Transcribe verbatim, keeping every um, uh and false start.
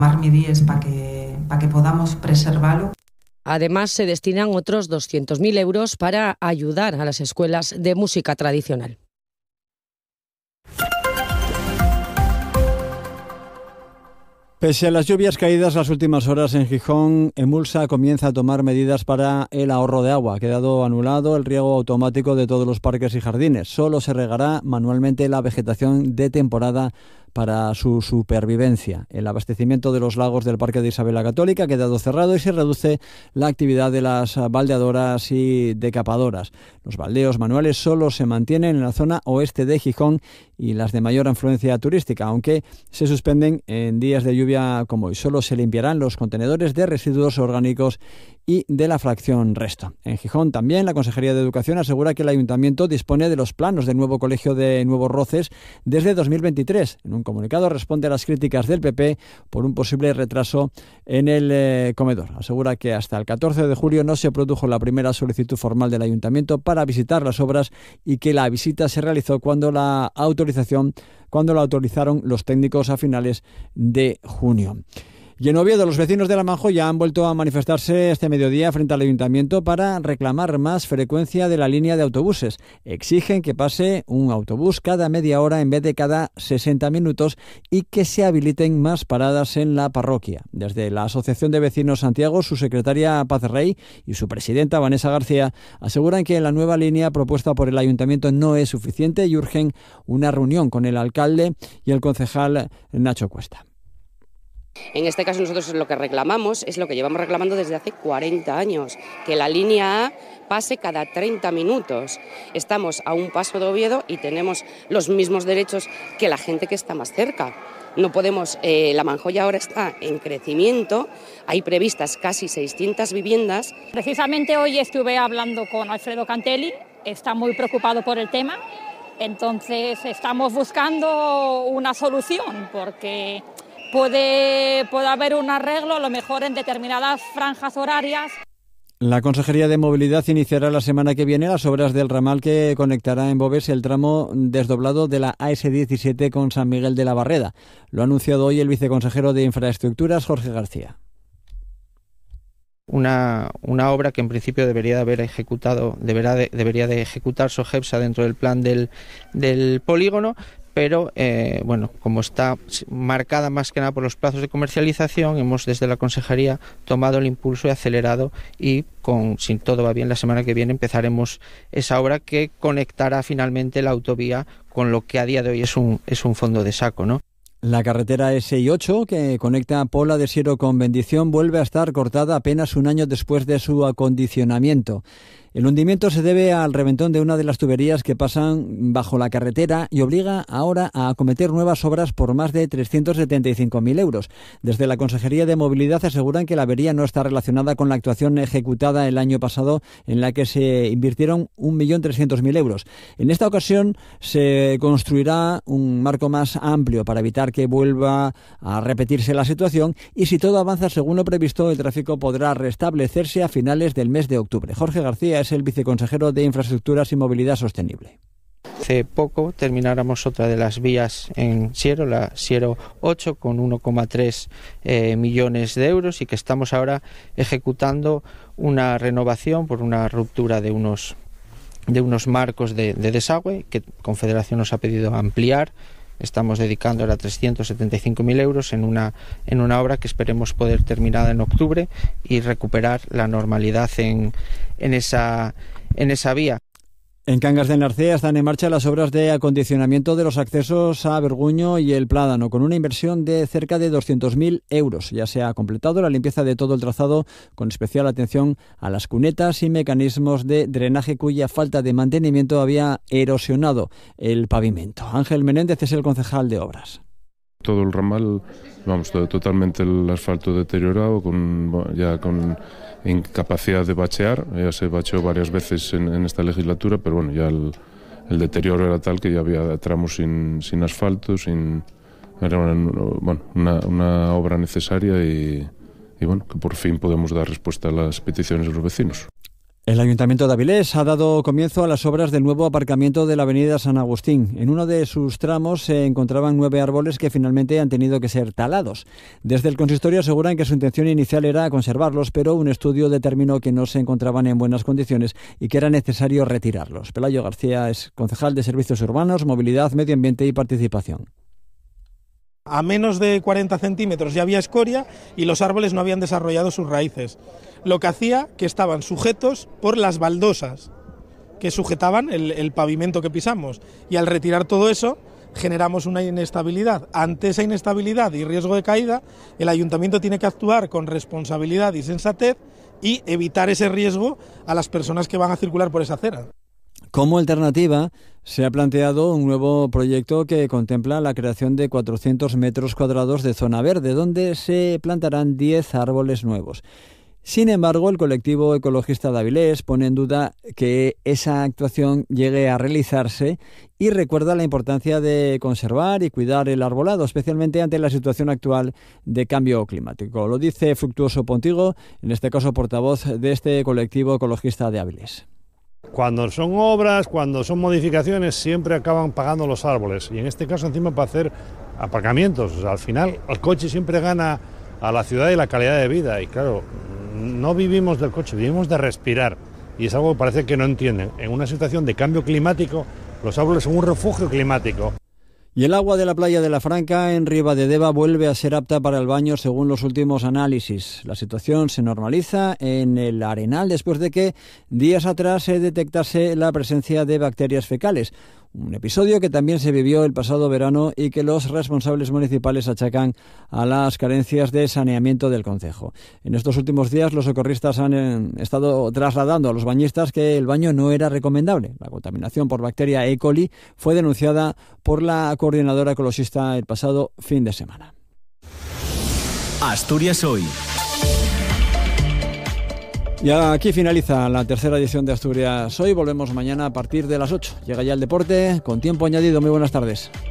tomar medidas para que, para que podamos preservarlo. Además, se destinan otros doscientos mil euros para ayudar a las escuelas de música tradicional. Pese a las lluvias caídas las últimas horas en Gijón, Emulsa comienza a tomar medidas para el ahorro de agua. Ha quedado anulado el riego automático de todos los parques y jardines. Solo se regará manualmente la vegetación de temporada para su supervivencia. El abastecimiento de los lagos del Parque de Isabel la Católica ha quedado cerrado y se reduce la actividad de las baldeadoras y decapadoras. Los baldeos manuales solo se mantienen en la zona oeste de Gijón y las de mayor afluencia turística, aunque se suspenden en días de lluvia como hoy. Solo se limpiarán los contenedores de residuos orgánicos y de la fracción resto. En Gijón también la Consejería de Educación asegura que el Ayuntamiento dispone de los planos del nuevo colegio de Nuevos Roces desde dos mil veintitrés. En un comunicado responde a las críticas del P P por un posible retraso en el eh, comedor. Asegura que hasta el catorce de julio no se produjo la primera solicitud formal del Ayuntamiento para visitar las obras y que la visita se realizó cuando la autorización, cuando la autorizaron los técnicos a finales de junio. Y en Oviedo, los vecinos de La Manjoya han vuelto a manifestarse este mediodía frente al Ayuntamiento para reclamar más frecuencia de la línea de autobuses. Exigen que pase un autobús cada media hora en vez de cada sesenta minutos y que se habiliten más paradas en la parroquia. Desde la Asociación de Vecinos Santiago, su secretaria Paz Rey y su presidenta Vanessa García aseguran que la nueva línea propuesta por el Ayuntamiento no es suficiente y urgen una reunión con el alcalde y el concejal Nacho Cuesta. En este caso nosotros lo que reclamamos es lo que llevamos reclamando desde hace cuarenta años, que la línea A pase cada treinta minutos. Estamos a un paso de Oviedo y tenemos los mismos derechos que la gente que está más cerca. No podemos, eh, La Manjoya ahora está en crecimiento, hay previstas casi seiscientas viviendas. Precisamente hoy estuve hablando con Alfredo Cantelli, está muy preocupado por el tema, entonces estamos buscando una solución porque Puede, puede haber un arreglo, a lo mejor en determinadas franjas horarias. La Consejería de Movilidad iniciará la semana que viene las obras del ramal que conectará en Boves el tramo desdoblado de la A S diecisiete con San Miguel de la Barreda. Lo ha anunciado hoy el viceconsejero de Infraestructuras, Jorge García. Una, una obra que en principio debería de haber ejecutado, deberá de, debería de ejecutar SOGEPSA dentro del plan del, del polígono, pero eh, bueno, como está marcada más que nada por los plazos de comercialización, hemos desde la Consejería tomado el impulso y acelerado y con, si todo va bien, la semana que viene empezaremos esa obra que conectará finalmente la autovía con lo que a día de hoy es un, es un fondo de saco, ¿no? La carretera S I ocho, que conecta Pola de Siero con Bendición, vuelve a estar cortada apenas un año después de su acondicionamiento. El hundimiento se debe al reventón de una de las tuberías que pasan bajo la carretera y obliga ahora a acometer nuevas obras por más de trescientos setenta y cinco mil euros. Desde la Consejería de Movilidad aseguran que la avería no está relacionada con la actuación ejecutada el año pasado en la que se invirtieron un millón trescientos mil euros. En esta ocasión se construirá un marco más amplio para evitar que vuelva a repetirse la situación y si todo avanza según lo previsto, el tráfico podrá restablecerse a finales del mes de octubre. Jorge García es el viceconsejero de Infraestructuras y Movilidad Sostenible. Hace poco termináramos otra de las vías en Siero, la Siero ocho, con uno coma tres eh, millones de euros y que estamos ahora ejecutando una renovación por una ruptura de unos, de unos marcos de, de desagüe que Confederación nos ha pedido ampliar. Estamos dedicando ahora trescientos setenta y cinco mil euros en una, en una obra que esperemos poder terminar en octubre y recuperar la normalidad en, en, esa, en esa vía. En Cangas de Narcea están en marcha las obras de acondicionamiento de los accesos a Berguño y el Pládano, con una inversión de cerca de doscientos mil euros. Ya se ha completado la limpieza de todo el trazado, con especial atención a las cunetas y mecanismos de drenaje cuya falta de mantenimiento había erosionado el pavimento. Ángel Menéndez es el concejal de obras. Todo el ramal, vamos, todo, totalmente el asfalto deteriorado, con, ya con incapacidad de bachear. Ya se bacheó varias veces en, en esta legislatura, pero bueno, ya el, el deterioro era tal que ya había tramos sin, sin asfalto, sin, era una, bueno, una, una obra necesaria y, y bueno, que por fin podemos dar respuesta a las peticiones de los vecinos. El Ayuntamiento de Avilés ha dado comienzo a las obras del nuevo aparcamiento de la avenida San Agustín. En uno de sus tramos se encontraban nueve árboles que finalmente han tenido que ser talados. Desde el consistorio aseguran que su intención inicial era conservarlos, pero un estudio determinó que no se encontraban en buenas condiciones y que era necesario retirarlos. Pelayo García es concejal de Servicios Urbanos, Movilidad, Medio Ambiente y Participación. A menos de cuarenta centímetros ya había escoria y los árboles no habían desarrollado sus raíces, lo que hacía que estaban sujetos por las baldosas que sujetaban el, el pavimento que pisamos, y al retirar todo eso generamos una inestabilidad. Ante esa inestabilidad y riesgo de caída, el ayuntamiento tiene que actuar con responsabilidad y sensatez y evitar ese riesgo a las personas que van a circular por esa acera. Como alternativa, se ha planteado un nuevo proyecto que contempla la creación de cuatrocientos metros cuadrados de zona verde, donde se plantarán diez árboles nuevos. Sin embargo, el colectivo ecologista de Avilés pone en duda que esa actuación llegue a realizarse y recuerda la importancia de conservar y cuidar el arbolado, especialmente ante la situación actual de cambio climático. Lo dice Fructuoso Pontigo, en este caso portavoz de este colectivo ecologista de Avilés. Cuando son obras, cuando son modificaciones, siempre acaban pagando los árboles. Y en este caso encima para hacer aparcamientos. O sea, al final el coche siempre gana a la ciudad y la calidad de vida. Y claro, no vivimos del coche, vivimos de respirar. Y es algo que parece que no entienden. En una situación de cambio climático, los árboles son un refugio climático. Y el agua de la playa de La Franca en Ribadedeva vuelve a ser apta para el baño según los últimos análisis. La situación se normaliza en el Arenal después de que días atrás se detectase la presencia de bacterias fecales. Un episodio que también se vivió el pasado verano y que los responsables municipales achacan a las carencias de saneamiento del concejo. En estos últimos días los socorristas han estado trasladando a los bañistas que el baño no era recomendable. La contaminación por bacteria E. coli fue denunciada por la coordinadora ecologista el pasado fin de semana. Asturias Hoy. Y aquí finaliza la tercera edición de Asturias Hoy. Volvemos mañana a partir de las ocho. Llega ya el deporte con tiempo añadido. Muy buenas tardes.